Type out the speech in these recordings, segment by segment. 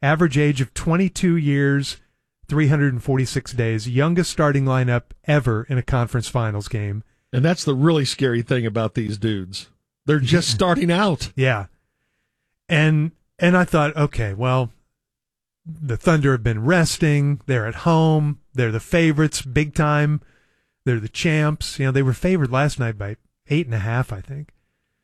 average age of 22 years, 346 days, youngest starting lineup ever in a conference finals game. And that's the really scary thing about these dudes. They're just starting out. Yeah. And I thought, okay, well, the Thunder have been resting. They're at home. They're the favorites big time. They're the champs. You know, they were favored last night by 8.5, I think.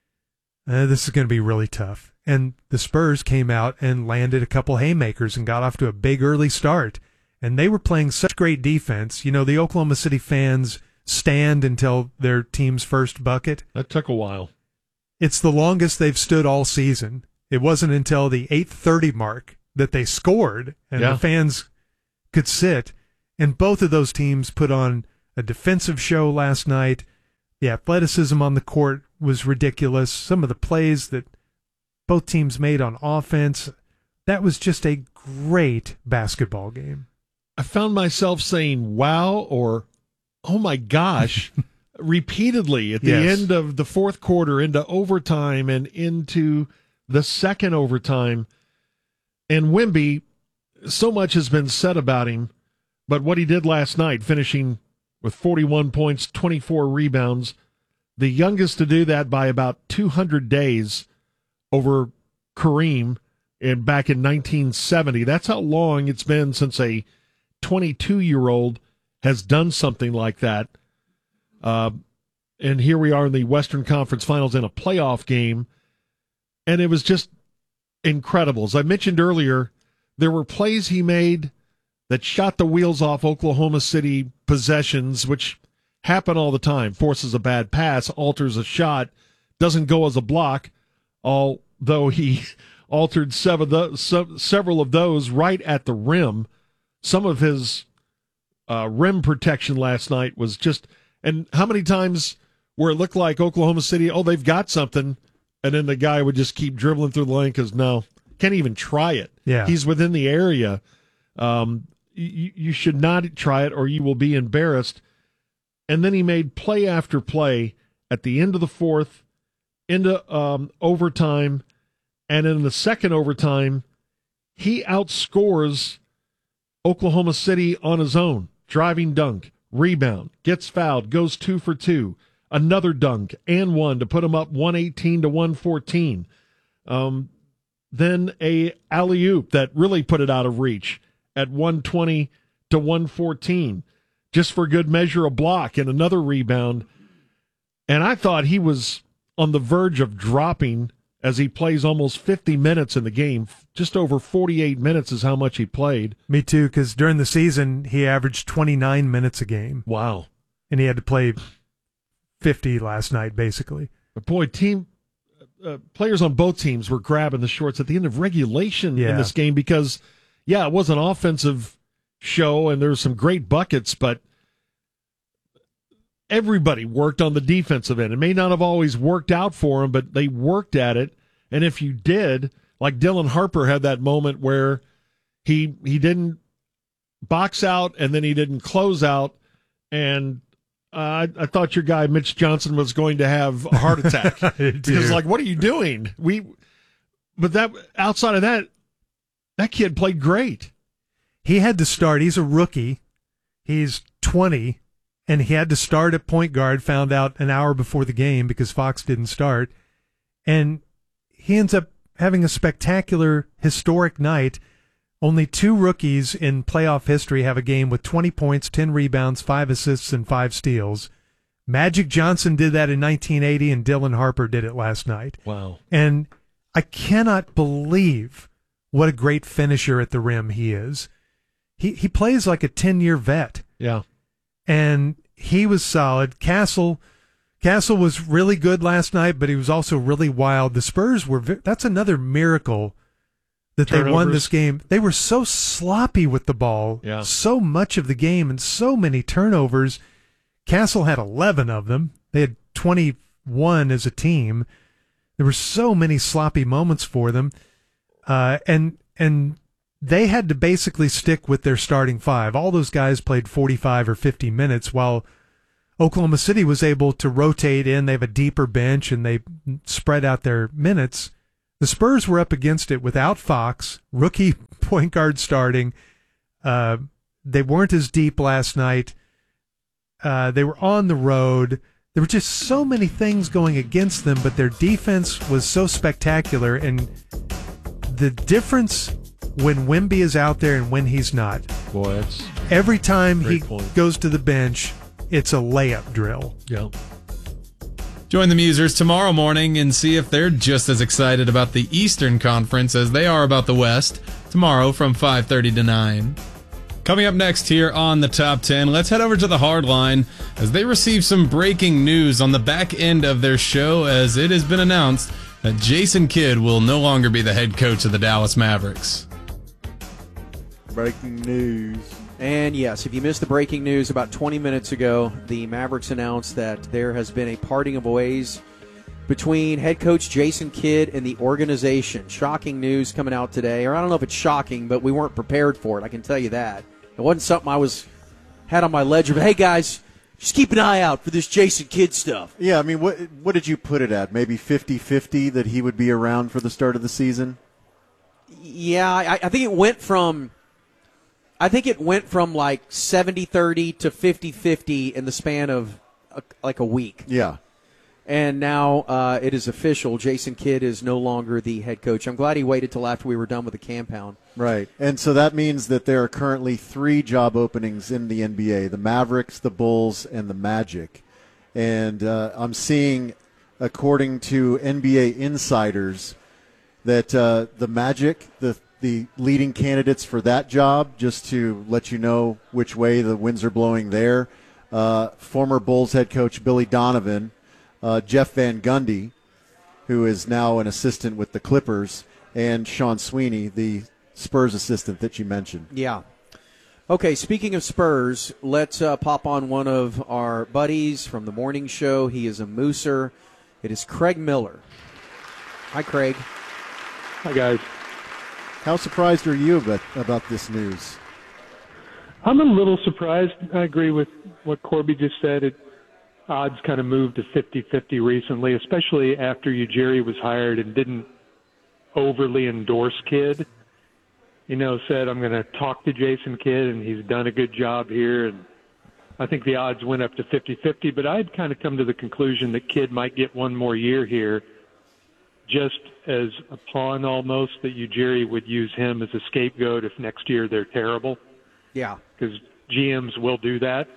This is going to be really tough. And the Spurs came out and landed a couple haymakers and got off to a big early start. And they were playing such great defense. You know, the Oklahoma City fans stand until their team's first bucket. That took a while. It's the longest they've stood all season. It wasn't until the 8:30 mark that they scored and the fans could sit. And both of those teams put on a defensive show last night. The athleticism on the court was ridiculous. Some of the plays that both teams made on offense, that was just a great basketball game. I found myself saying, wow, or oh my gosh, repeatedly at the end of the fourth quarter, into overtime and into the second overtime. And Wemby, so much has been said about him, but what he did last night, finishing with 41 points, 24 rebounds, the youngest to do that by about 200 days over Kareem back in 1970. That's how long it's been since a 22-year-old has done something like that. And here we are in the Western Conference Finals in a playoff game, and it was just incredible. As I mentioned earlier, there were plays he made that shot the wheels off Oklahoma City possessions, which happen all the time. Forces a bad pass, alters a shot, doesn't go as a block, although he altered several of those right at the rim. Some of his rim protection last night was just, and how many times where it looked like Oklahoma City, they've got something, and then the guy would just keep dribbling through the lane because no, can't even try it. Yeah. He's within the area. You should not try it or you will be embarrassed. And then he made play after play at the end of the fourth, into overtime, and in the second overtime, he outscores Oklahoma City on his own. Driving dunk, rebound, gets fouled, goes 2 for 2, another dunk, and one to put him up 118 to 114. Then a alley-oop that really put it out of reach at 120 to 114. Just for good measure, a block and another rebound. And I thought he was on the verge of dropping as he plays almost 50 minutes in the game. Just over 48 minutes is how much he played. Me too, because during the season, he averaged 29 minutes a game. Wow. And he had to play 50 last night, basically. But boy, players on both teams were grabbing the shorts at the end of regulation in this game because, it was an offensive show and there were some great buckets, but everybody worked on the defensive end. It may not have always worked out for them, but they worked at it. And if you did, like Dylan Harper had that moment where he didn't box out and then he didn't close out, and I thought your guy Mitch Johnson was going to have a heart attack because, like, what are you doing? But that outside of that kid played great. He had to start. He's a rookie. He's 20, and he had to start at point guard. Found out an hour before the game because Fox didn't start, and he ends up having a spectacular, historic night. Only 2 rookies in playoff history have a game with 20 points, 10 rebounds, 5 assists, and 5 steals. Magic Johnson did that in 1980, and Dylan Harper did it last night. Wow. And I cannot believe what a great finisher at the rim he is. He plays like a 10-year vet. Yeah. And he was solid. Castle was really good last night, but he was also really wild. The Spurs that's another miracle that Turnovers. They won this game. They were so sloppy with the ball, so much of the game, and so many turnovers. Castle had 11 of them. They had 21 as a team. There were so many sloppy moments for them, and they had to basically stick with their starting 5. All those guys played 45 or 50 minutes, while Oklahoma City was able to rotate in. They have a deeper bench, and they spread out their minutes. The Spurs were up against it without Fox, rookie point guard starting. They weren't as deep last night. They were on the road. There were just so many things going against them, but their defense was so spectacular. And the difference when Wemby is out there and when he's not. Boy, that's every time he point. goes to the bench, it's a layup drill. Yeah. Join the Musers tomorrow morning and see if they're just as excited about the Eastern Conference as they are about the West. Tomorrow from 5:30 to 9. Coming up next here on the Top 10, let's head over to the Hard Line as they receive some breaking news on the back end of their show, as it has been announced that Jason Kidd will no longer be the head coach of the Dallas Mavericks. Breaking news. And yes, if you missed the breaking news about 20 minutes ago, the Mavericks announced that there has been a parting of ways between head coach Jason Kidd and the organization. Shocking news coming out today. Or I don't know if it's shocking, but we weren't prepared for it, I can tell you that. It wasn't something I had on my ledger, but hey guys, just keep an eye out for this Jason Kidd stuff. Yeah, I mean, what did you put it at? Maybe 50-50 that he would be around for the start of the season? Yeah, I think it went from like 70-30 to 50-50 in the span of like a week. Yeah. And now it is official. Jason Kidd is no longer the head coach. I'm glad he waited till after we were done with the compound. Right. And so that means that there are currently 3 job openings in the NBA, the Mavericks, the Bulls, and the Magic. And I'm seeing, according to NBA insiders, that the Magic, the leading candidates for that job, just to let you know which way the winds are blowing there, former Bulls head coach Billy Donovan, Jeff Van Gundy, who is now an assistant with the Clippers, and Sean Sweeney, the Spurs assistant that you mentioned. Yeah. Okay, speaking of Spurs, let's pop on one of our buddies from the morning show. He is a Mooser. It is Craig Miller. Hi, Craig. Hi, guys. How surprised are you about this news? I'm a little surprised. I agree with what Corby just said. Odds kind of moved to 50-50 recently, especially after Ujiri was hired and didn't overly endorse Kidd. Said, I'm going to talk to Jason Kidd, and he's done a good job here. And I think the odds went up to 50-50, but I'd kind of come to the conclusion that Kidd might get one more year here, just as a pawn almost, that Ujiri would use him as a scapegoat if next year they're terrible. Yeah. Because GMs will do that.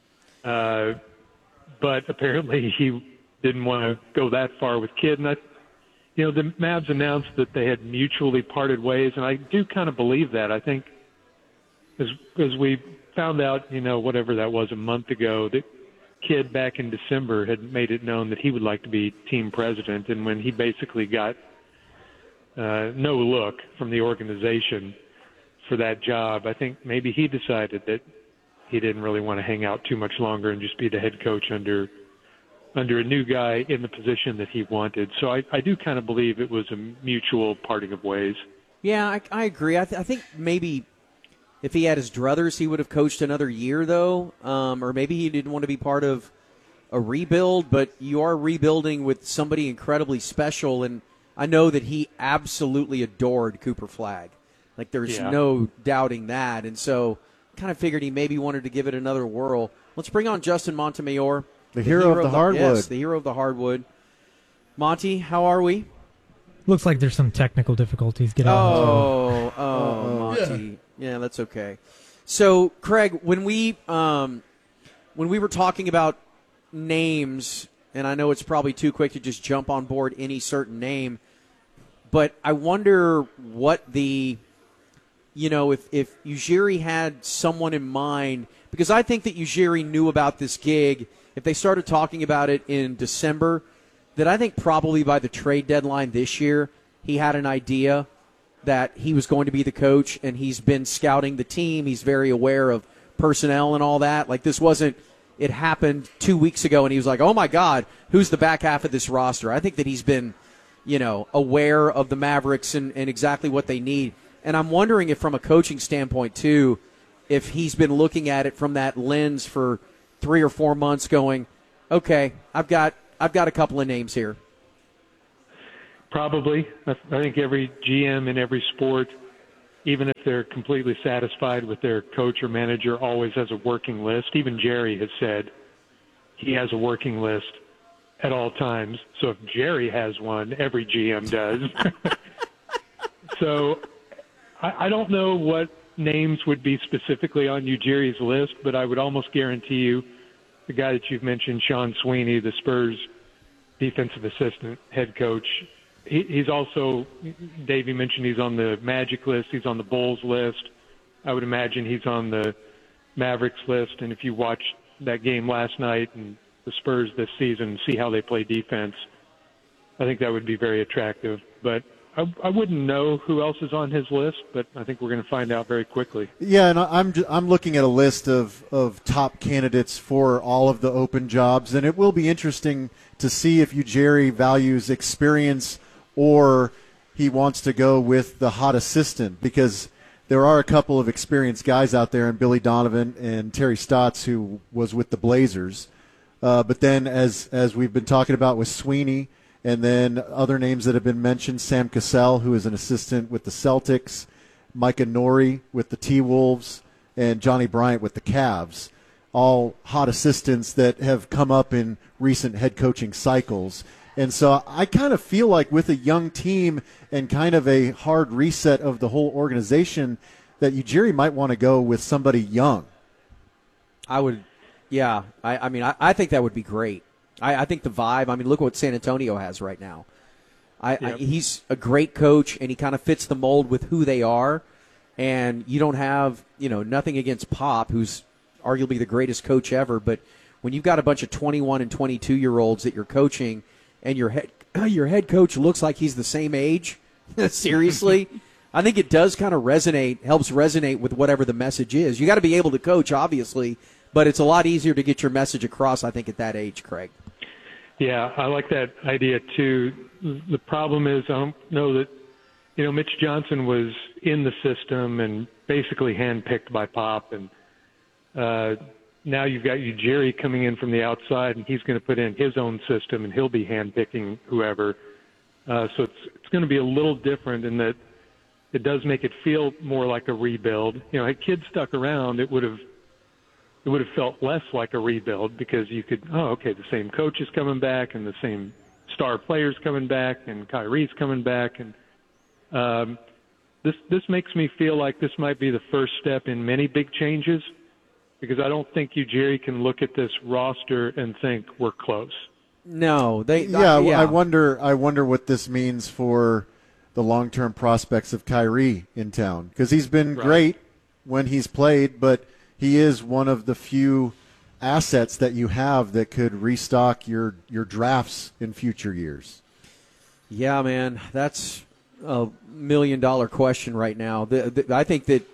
But apparently he didn't want to go that far with Kidd. And the Mavs announced that they had mutually parted ways, and I do kind of believe that. I think as we found out, whatever that was a month ago, that Kidd back in December had made it known that he would like to be team president, and when he basically got no look from the organization for that job, I think maybe he decided that he didn't really want to hang out too much longer and just be the head coach under a new guy in the position that he wanted. So I do kind of believe it was a mutual parting of ways. Yeah, I agree. I think maybe if he had his druthers, he would have coached another year, though. Or maybe he didn't want to be part of a rebuild, but you are rebuilding with somebody incredibly special, and I know that he absolutely adored Cooper Flagg. Like, there's no doubting that. And so kind of figured he maybe wanted to give it another whirl. Let's bring on Justin Montemayor. The hero of the hardwood. Yes, the hero of the hardwood. Monty, how are we? Looks like there's some technical difficulties. Get out. Monty. Yeah, that's okay. So, Craig, when we were talking about names, and I know it's probably too quick to just jump on board any certain name, but I wonder what if Ujiri had someone in mind, because I think that Ujiri knew about this gig. If they started talking about it in December, that I think probably by the trade deadline this year, he had an idea that he was going to be the coach, and he's been scouting the team. He's very aware of personnel and all that. Like, this wasn't, it happened 2 weeks ago, and he was like, oh, my God, who's the back half of this roster? I think that he's been, aware of the Mavericks and exactly what they need. And I'm wondering if, from a coaching standpoint, too, if he's been looking at it from that lens for 3 or 4 months going, okay, I've got a couple of names here. Probably. I think every GM in every sport even if they're completely satisfied with their coach or manager, always has a working list. Even Jerry has said he has a working list at all times. So if Jerry has one, every GM does. So I don't know what names would be specifically on Ujiri's list, but I would almost guarantee you the guy that you've mentioned, Sean Sweeney, the Spurs defensive assistant head coach, he's also, Davey mentioned he's on the Magic list, he's on the Bulls list. I would imagine he's on the Mavericks list. And if you watch that game last night and the Spurs this season, see how they play defense, I think that would be very attractive. But I wouldn't know who else is on his list, but I think we're going to find out very quickly. Yeah, and I'm looking at a list of top candidates for all of the open jobs, and it will be interesting to see if Ujiri values experience or he wants to go with the hot assistant, because there are a couple of experienced guys out there, and Billy Donovan and Terry Stotts, who was with the Blazers. But then, as we've been talking about with Sweeney, and then other names that have been mentioned, Sam Cassell, who is an assistant with the Celtics, Micah Nori with the T-Wolves, and Johnny Bryant with the Cavs, all hot assistants that have come up in recent head coaching cycles. And so I kind of feel like with a young team and kind of a hard reset of the whole organization that Ujiri might want to go with somebody young. I would, yeah. I mean, I think that would be great. I think the vibe, I mean, look what San Antonio has right now. He's a great coach, and he kind of fits the mold with who they are. And you don't have, nothing against Pop, who's arguably the greatest coach ever. But when you've got a bunch of 21 and 22-year-olds that you're coaching, and your head coach looks like he's the same age, seriously, I think it does kind of helps resonate with whatever the message is. You got to be able to coach, obviously, but it's a lot easier to get your message across, I think, at that age, Craig. Yeah, I like that idea, too. The problem is I don't know that, Mitch Johnson was in the system and basically handpicked by Pop. And now you've got Ujiri coming in from the outside, and he's going to put in his own system, and he'll be handpicking whoever. So it's going to be a little different in that it does make it feel more like a rebuild. Had kids stuck around, it would have felt less like a rebuild, because you could, the same coach is coming back and the same star players coming back and Kyrie's coming back. And this makes me feel like this might be the first step in many big changes, because I don't think Ujiri can look at this roster and think we're close. No, I wonder what this means for the long-term prospects of Kyrie in town, because he's been great when he's played, but he is one of the few assets that you have that could restock your drafts in future years. Yeah, man, that's a $1 million question right now. I think that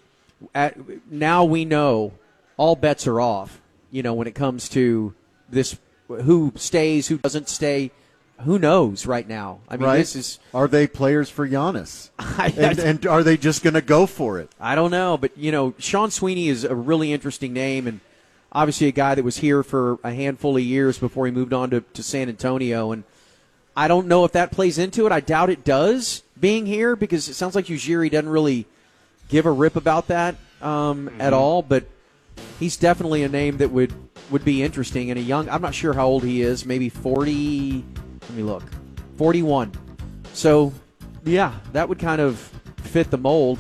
now we know all bets are off, when it comes to this, who stays, who doesn't stay. Who knows right now? I mean, this is. Are they players for Giannis? and are they just going to go for it? I don't know, but Sean Sweeney is a really interesting name, and obviously a guy that was here for a handful of years before he moved on to San Antonio. And I don't know if that plays into it. I doubt it does, being here, because it sounds like Ujiri doesn't really give a rip about that at all. But he's definitely a name that would be interesting. And I'm not sure how old he is, maybe 40. Let me look. 41. So, yeah, that would kind of fit the mold.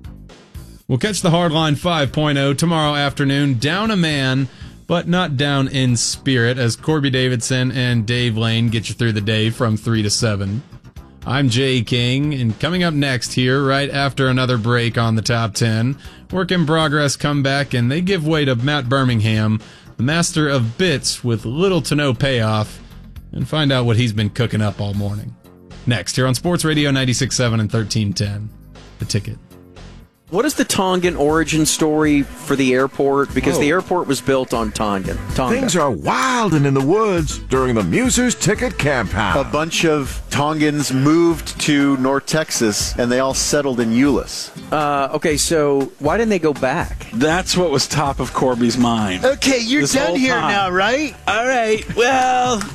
We'll catch the Hardline 5.0 tomorrow afternoon. Down a man, but not down in spirit, as Corby Davidson and Dave Lane get you through the day from 3 to 7. I'm Jay King, and coming up next here, right after another break on the Top 10, Work in Progress come back, and they give way to Matt Birmingham, the master of bits with little to no payoff, and find out what he's been cooking up all morning. Next, here on Sports Radio 96.7 and 1310, The Ticket. What is the Tongan origin story for the airport? Because the airport was built on Tonga. Things are wild and in the woods during the Musers Ticket Campaign. A bunch of Tongans moved to North Texas, and they all settled in Euless. Okay, so why didn't they go back? That's what was top of Corby's mind. Okay, you're done here now, right? All right, well,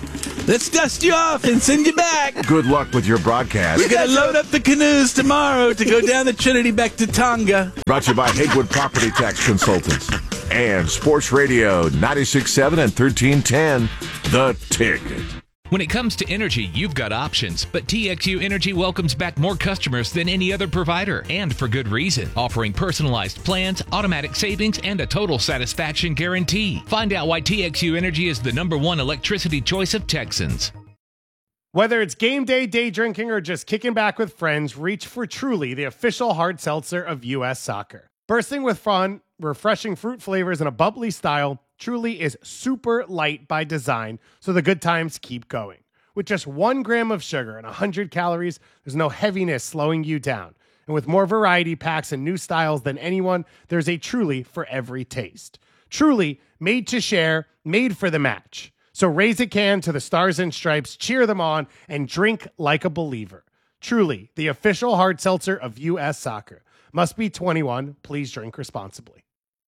Let's dust you off and send you back. Good luck with your broadcast. We're going to load up the canoes tomorrow to go down the Trinity back to Tonga. Brought to you by Hagewood Property Tax Consultants. And Sports Radio 96.7 and 1310, The Ticket. When it comes to energy, you've got options, but TXU Energy welcomes back more customers than any other provider, and for good reason, offering personalized plans, automatic savings, and a total satisfaction guarantee. Find out why TXU Energy is the #1 electricity choice of Texans. Whether it's game day, day drinking, or just kicking back with friends, reach for Truly, the official hard seltzer of U.S. Soccer. Bursting with fun, refreshing fruit flavors, and a bubbly style, Truly is super light by design, so the good times keep going. With just 1 gram of sugar and 100 calories, there's no heaviness slowing you down. And with more variety packs and new styles than anyone, there's a Truly for every taste. Truly, made to share, made for the match. So raise a can to the Stars and Stripes, cheer them on, and drink like a believer. Truly, the official hard seltzer of U.S. Soccer. Must be 21. Please drink responsibly.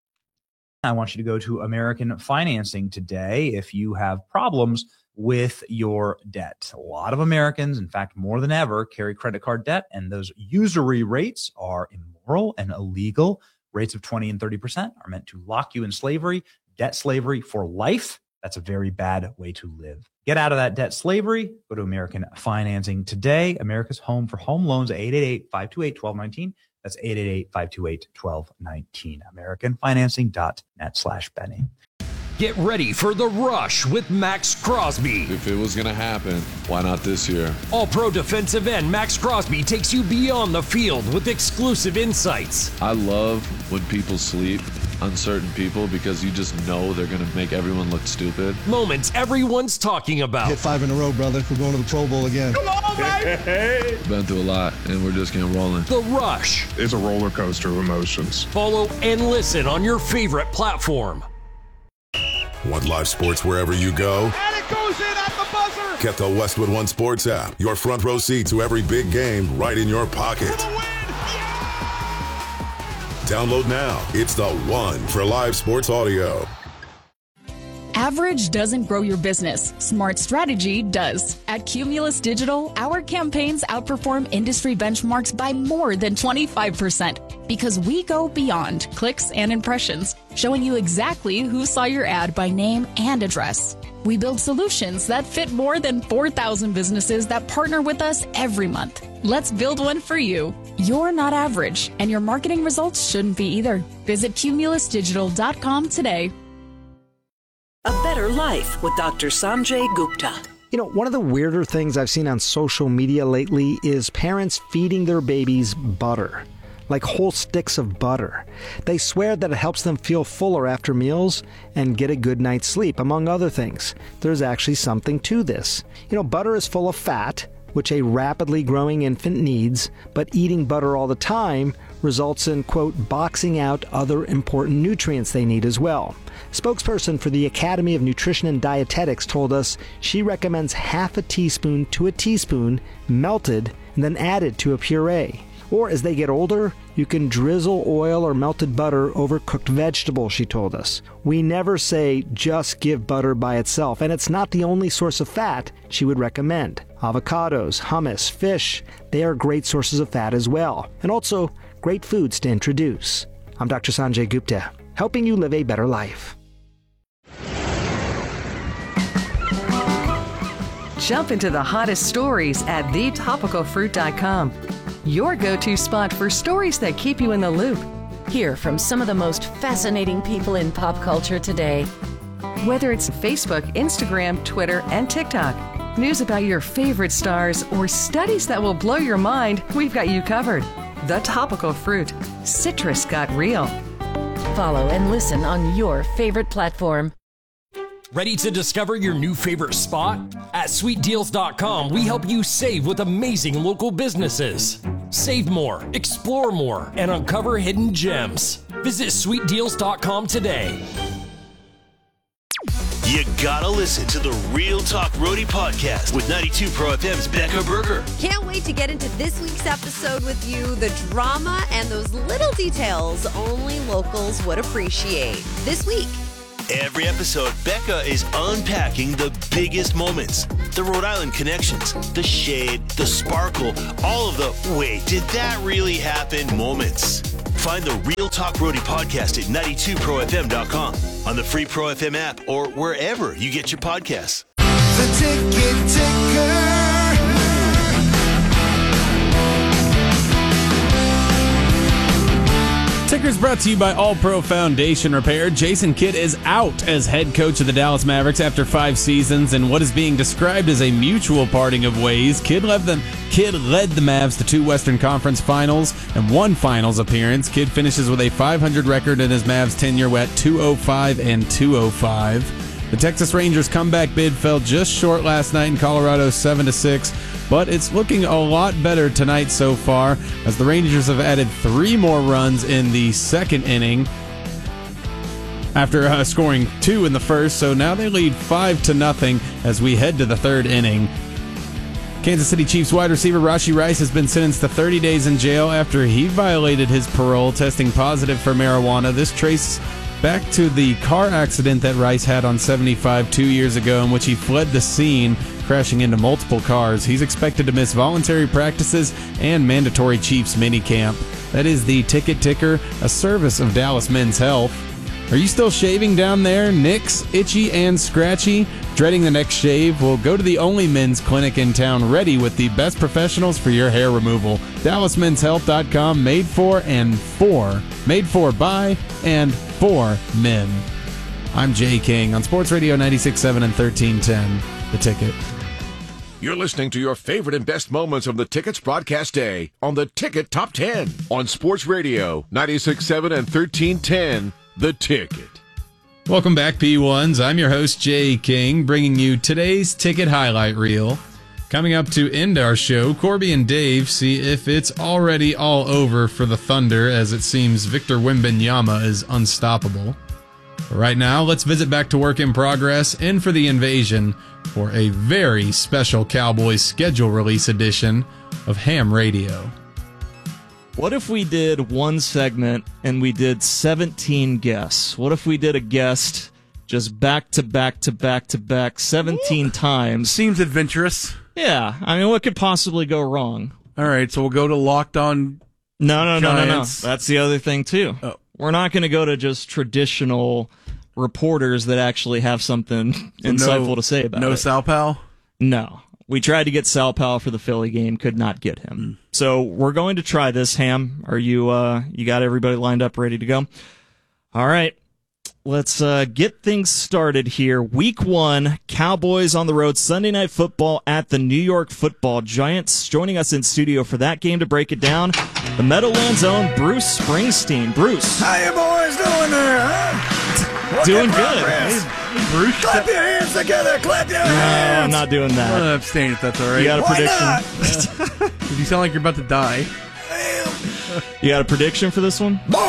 I want you to go to American Financing today if you have problems with your debt. A lot of Americans, in fact, more than ever, carry credit card debt, and those usury rates are immoral and illegal. Rates of 20 and 30% are meant to lock you in slavery, debt slavery for life. That's a very bad way to live. Get out of that debt slavery. Go to American Financing today. America's home for home loans, 888-528-1219. That's 888-528-1219. AmericanFinancing.net/Benny. Get ready for The Rush with Max Crosby. If it was going to happen, why not this year? All-pro defensive end Max Crosby takes you beyond the field with exclusive insights. I love when people sleep, uncertain people, because you just know they're going to make everyone look stupid. Moments everyone's talking about. Hit 5 in a row, brother. We're going to the Pro Bowl again. Come on, baby! Been through a lot, and we're just getting rolling. The Rush. It's a roller coaster of emotions. Follow and listen on your favorite platform. Want live sports wherever you go? And it goes in at the buzzer! Get the Westwood One Sports app. Your front row seat to every big game right in your pocket. For the win! Yeah! Download now. It's the one for live sports audio. Average doesn't grow your business. Smart strategy does. At Cumulus Digital, our campaigns outperform industry benchmarks by more than 25% because we go beyond clicks and impressions, showing you exactly who saw your ad by name and address. We build solutions that fit more than 4,000 businesses that partner with us every month. Let's build one for you. You're not average, and your marketing results shouldn't be either. Visit cumulusdigital.com today. A Better Life with Dr. Sanjay Gupta. You know, one of the weirder things I've seen on social media lately is parents feeding their babies butter, like whole sticks of butter. They swear that it helps them feel fuller after meals and get a good night's sleep, among other things. There's actually something to this. You know, butter is full of fat, which a rapidly growing infant needs, but eating butter all the time results in, quote, boxing out other important nutrients they need as well. Spokesperson for the Academy of Nutrition and Dietetics told us she recommends half a teaspoon to a teaspoon melted and then added to a puree. Or as they get older, you can drizzle oil or melted butter over cooked vegetables, she told us. We never say just give butter by itself, and it's not the only source of fat she would recommend. Avocados, hummus, fish, they are great sources of fat as well, and also great foods to introduce. I'm Dr. Sanjay Gupta, helping you live a better life. Jump into the hottest stories at thetopicalfruit.com. Your go-to spot for stories that keep you in the loop. Hear from some of the most fascinating people in pop culture today. Whether it's Facebook, Instagram, Twitter, and TikTok, news about your favorite stars, or studies that will blow your mind, we've got you covered. The Topical Fruit. Citrus got real. Follow and listen on your favorite platform. Ready to discover your new favorite spot? At sweetdeals.com, we help you save with amazing local businesses. Save more, explore more, and uncover hidden gems. Visit sweetdeals.com today. You gotta listen to the Real Talk Roadie podcast with 92 Pro FM's Becca Berger. Can't wait to get into this week's episode with you. The drama and those little details only locals would appreciate. This week, Every episode, Becca is unpacking the biggest moments. The Rhode Island connections, the shade, the sparkle, all of the wait, did that really happen moments. Find the Real Talk Roadie podcast at 92profm.com, on the free Pro FM app, or wherever you get your podcasts. The Ticket Ticker. Ticker's brought to you by All Pro Foundation Repair. Jason Kidd is out as head coach of the Dallas Mavericks after 5 seasons in what is being described as a mutual parting of ways. Kidd led the Mavs to 2 Western Conference Finals and 1 Finals appearance. Kidd finishes with a .500 record in his Mavs tenure at 205 and 205. The Texas Rangers comeback bid fell just short last night in Colorado 7-6, but it's looking a lot better tonight so far as the Rangers have added 3 more runs in the second inning after scoring 2 in the first, so now they lead 5-0 as we head to the third inning. Kansas City Chiefs wide receiver Rashee Rice has been sentenced to 30 days in jail after he violated his parole, testing positive for marijuana. This traces back to the car accident that Rice had on 75 2 years ago, in which he fled the scene, crashing into multiple cars. He's expected to miss voluntary practices and mandatory Chiefs minicamp. That is the Ticket Ticker, a service of Dallas Men's Health. Are you still shaving down there? Nicks, itchy, and scratchy? Dreading the next shave? Well, go to the only men's clinic in town, ready with the best professionals for your hair removal. DallasMen'sHealth.com, made for by and for men. I'm Jay King on Sports Radio 96.7 and 1310, The Ticket. You're listening to your favorite and best moments of the Ticket's broadcast day on the Ticket Top 10 on Sports Radio 96.7 and 1310, The Ticket. Welcome back, P1s. I'm your host, Jay King, bringing you today's Ticket Highlight Reel. Coming up to end our show, Corby and Dave see if it's already all over for the Thunder, as it seems Victor Wembanyama is unstoppable. But right now, let's visit back to work in progress and for the invasion for a very special Cowboys schedule release edition of Ham Radio. What if we did one segment and we did 17 guests? What if we did a guest just back to back to back to back 17 times? Seems adventurous. Yeah. I mean, what could possibly go wrong? All right, so we'll go to Locked On No. Giants. That's the other thing, too. Oh. We're not going to go to just traditional reporters that actually have something insightful to say about it. No Sal Pal? No. We tried to get Sal Pal for the Philly game, could not get him. So we're going to try this. Ham, are you you got everybody lined up, ready to go? All right. Let's get things started here. Week 1, Cowboys on the road, Sunday Night Football at the New York Football Giants. Joining us in studio for that game to break it down, the Meadowlands' own Bruce Springsteen. Bruce. How you boys doing there, huh? Doing good. Hey, Bruce. Clap your hands together. Clap your hands. No, I'm not doing that. I'm going to abstain if that's all right. You got a Why prediction? You sound like you're about to die. You got a prediction for this one?